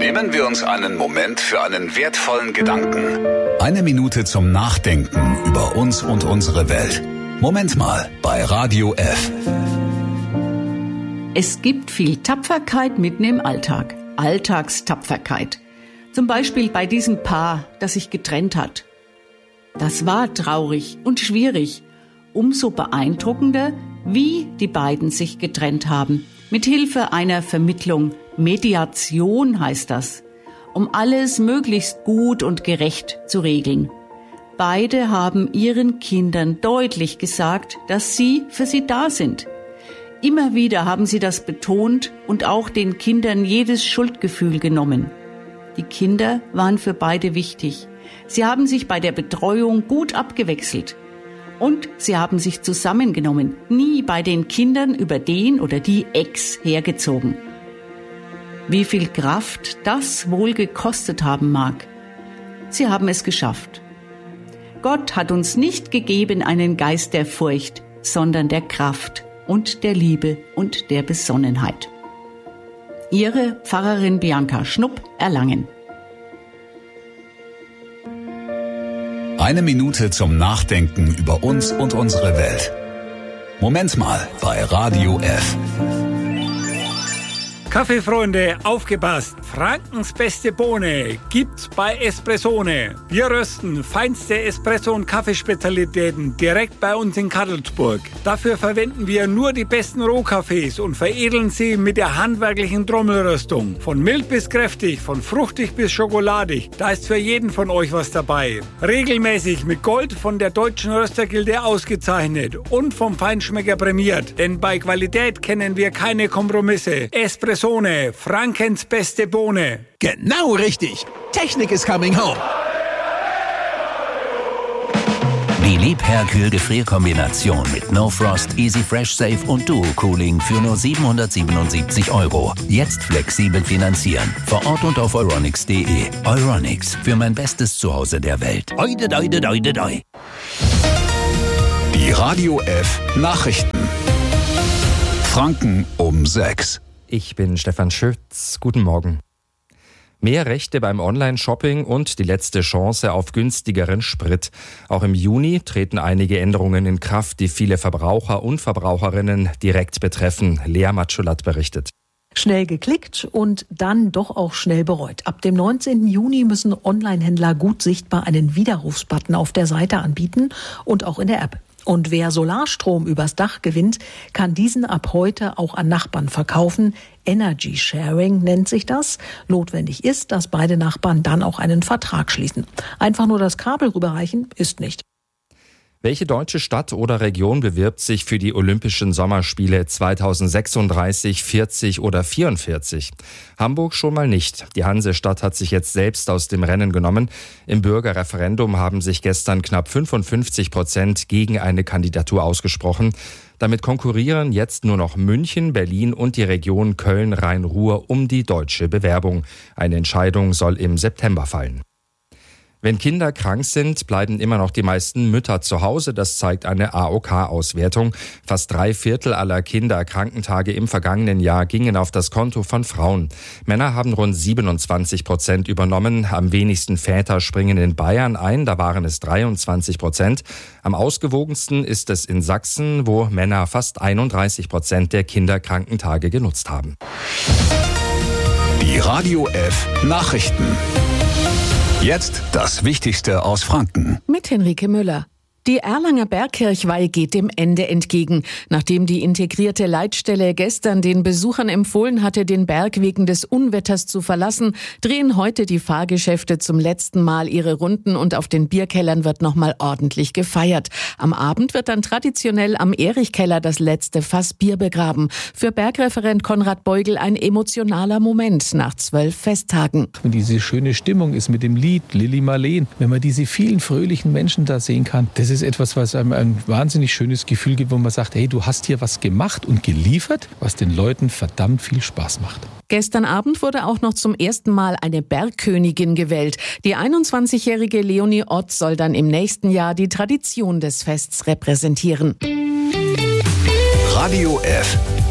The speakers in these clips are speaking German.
Nehmen wir uns einen Moment für einen wertvollen Gedanken. Eine Minute zum Nachdenken über uns und unsere Welt. Moment mal bei Radio F. Es gibt viel Tapferkeit mitten im Alltag. Alltagstapferkeit. Zum Beispiel bei diesem Paar, das sich getrennt hat. Das war traurig und schwierig. Umso beeindruckender, wie die beiden sich getrennt haben. Mit Hilfe einer Vermittlung. Mediation heißt das. Um alles möglichst gut und gerecht zu regeln. Beide haben ihren Kindern deutlich gesagt, dass sie für sie da sind. Immer wieder haben sie das betont und auch den Kindern jedes Schuldgefühl genommen. Die Kinder waren für beide wichtig. Sie haben sich bei der Betreuung gut abgewechselt. Und sie haben sich zusammengenommen, nie bei den Kindern über den oder die Ex hergezogen. Wie viel Kraft das wohl gekostet haben mag. Sie haben es geschafft. Gott hat uns nicht gegeben einen Geist der Furcht, sondern der Kraft und der Liebe und der Besonnenheit. Ihre Pfarrerin Bianca Schnupp, Erlangen. Eine Minute zum Nachdenken über uns und unsere Welt. Moment mal bei Radio F. Kaffeefreunde, aufgepasst! Frankens beste Bohne gibt's bei Espressone. Wir rösten feinste Espresso- und Kaffeespezialitäten direkt bei uns in Kadelsburg. Dafür verwenden wir nur die besten Rohkaffees und veredeln sie mit der handwerklichen Trommelröstung. Von mild bis kräftig, von fruchtig bis schokoladig, da ist für jeden von euch was dabei. Regelmäßig mit Gold von der Deutschen Röstergilde ausgezeichnet und vom Feinschmecker prämiert. Denn bei Qualität kennen wir keine Kompromisse. Espressone, Frankens beste Bohne. Genau richtig. Technik is coming home. Die Liebherr-Kühl-Gefrierkombination mit No Frost, Easy Fresh Safe und Duo Cooling für nur 777 €. Jetzt flexibel finanzieren. Vor Ort und auf euronics.de. Euronics, für mein bestes Zuhause der Welt. Oide, doide, doide, doi. Die Radio F Nachrichten. Franken um 6. Ich bin Stefan Schütz. Guten Morgen. Mehr Rechte beim Online-Shopping und die letzte Chance auf günstigeren Sprit. Auch im Juni treten einige Änderungen in Kraft, die viele Verbraucher und Verbraucherinnen direkt betreffen. Lea Matschulat berichtet. Schnell geklickt und dann doch auch schnell bereut. Ab dem 19. Juni müssen Online-Händler gut sichtbar einen Widerrufsbutton auf der Seite anbieten und auch in der App. Und wer Solarstrom übers Dach gewinnt, kann diesen ab heute auch an Nachbarn verkaufen. Energy Sharing nennt sich das. Notwendig ist, dass beide Nachbarn dann auch einen Vertrag schließen. Einfach nur das Kabel rüberreichen ist nicht. Welche deutsche Stadt oder Region bewirbt sich für die Olympischen Sommerspiele 2036, 40 oder 44? Hamburg schon mal nicht. Die Hansestadt hat sich jetzt selbst aus dem Rennen genommen. Im Bürgerreferendum haben sich gestern knapp 55% gegen eine Kandidatur ausgesprochen. Damit konkurrieren jetzt nur noch München, Berlin und die Region Köln-Rhein-Ruhr um die deutsche Bewerbung. Eine Entscheidung soll im September fallen. Wenn Kinder krank sind, bleiben immer noch die meisten Mütter zu Hause. Das zeigt eine AOK-Auswertung. Fast 3/4 aller Kinderkrankentage im vergangenen Jahr gingen auf das Konto von Frauen. Männer haben rund 27% übernommen. Am wenigsten Väter springen in Bayern ein. Da waren es 23%. Am ausgewogensten ist es in Sachsen, wo Männer fast 31% der Kinderkrankentage genutzt haben. Die Radio F Nachrichten. Jetzt das Wichtigste aus Franken. Mit Henrike Müller. Die Erlanger Bergkirchweih geht dem Ende entgegen. Nachdem die integrierte Leitstelle gestern den Besuchern empfohlen hatte, den Berg wegen des Unwetters zu verlassen, drehen heute die Fahrgeschäfte zum letzten Mal ihre Runden und auf den Bierkellern wird nochmal ordentlich gefeiert. Am Abend wird dann traditionell am Erichkeller das letzte Fass Bier begraben. Für Bergreferent Konrad Beugel ein emotionaler Moment nach 12 Festtagen. Und diese schöne Stimmung ist mit dem Lied Lili Marleen, wenn man diese vielen fröhlichen Menschen da sehen kann, das ist etwas, was einem ein wahnsinnig schönes Gefühl gibt, wo man sagt, hey, du hast hier was gemacht und geliefert, was den Leuten verdammt viel Spaß macht. Gestern Abend wurde auch noch zum ersten Mal eine Bergkönigin gewählt. Die 21-jährige Leonie Ott soll dann im nächsten Jahr die Tradition des Fests repräsentieren. Radio F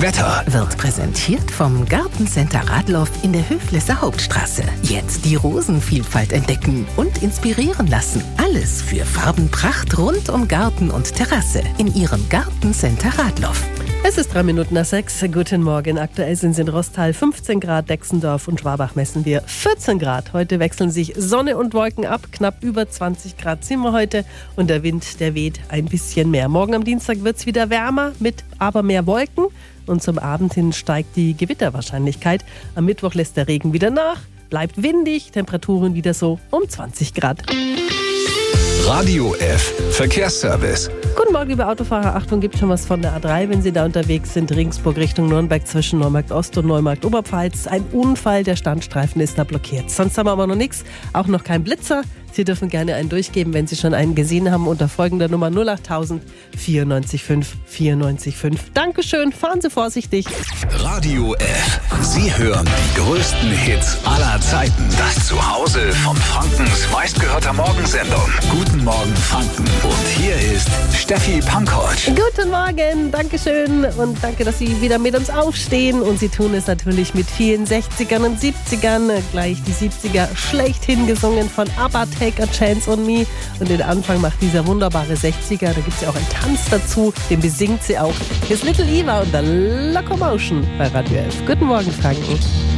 Wetter wird präsentiert vom Gartencenter Radloff in der Höflesser Hauptstraße. Jetzt die Rosenvielfalt entdecken und inspirieren lassen. Alles für Farbenpracht rund um Garten und Terrasse in Ihrem Gartencenter Radloff. Es ist 6:03. Guten Morgen. Aktuell sind es in Rostal 15 Grad, Dexendorf und Schwabach messen wir 14 Grad. Heute wechseln sich Sonne und Wolken ab. Knapp über 20 Grad sind wir heute und der Wind, der weht ein bisschen mehr. Morgen am Dienstag wird es wieder wärmer mit aber mehr Wolken und zum Abend hin steigt die Gewitterwahrscheinlichkeit. Am Mittwoch lässt der Regen wieder nach, bleibt windig, Temperaturen wieder so um 20 Grad. Radio F Verkehrsservice. Guten Morgen, liebe Autofahrer. Achtung, gibt schon was von der A3, wenn Sie da unterwegs sind. Regensburg Richtung Nürnberg zwischen Neumarkt Ost und Neumarkt Oberpfalz. Ein Unfall, der Standstreifen ist da blockiert. Sonst haben wir aber noch nichts, auch noch kein Blitzer. Sie dürfen gerne einen durchgeben, wenn Sie schon einen gesehen haben, unter folgender Nummer 08000 94 5 94 5. Dankeschön, fahren Sie vorsichtig. Radio F. Sie hören die größten Hits aller Zeiten. Das Zuhause von Frankens meistgehörter Morgensendung. Guten Morgen Franken. Und hier ist Steffi Pankovic. Guten Morgen, Dankeschön und danke, dass Sie wieder mit uns aufstehen. Und Sie tun es natürlich mit vielen 60ern und 70ern. Gleich die 70er schlechthin gesungen von ABBA, Take a Chance on Me. Und den Anfang macht dieser wunderbare 60er. Da gibt es ja auch einen Tanz dazu, den besingt sie auch. Hier ist Little Eva und The Locomotion bei Radio F. Guten Morgen, Franken.